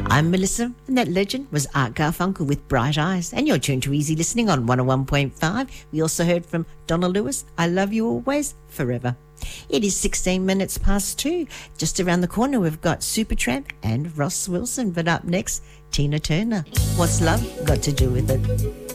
I'm Melissa, and that legend was Art Garfunkel with Bright Eyes. And you're tuned to Easy Listening on 101.5. We also heard from Donna Lewis, I Love You Always, Forever. It is 16 minutes past 2. Just around the corner, we've got Supertramp and Ross Wilson. But up next, Tina Turner. What's love got to do with it?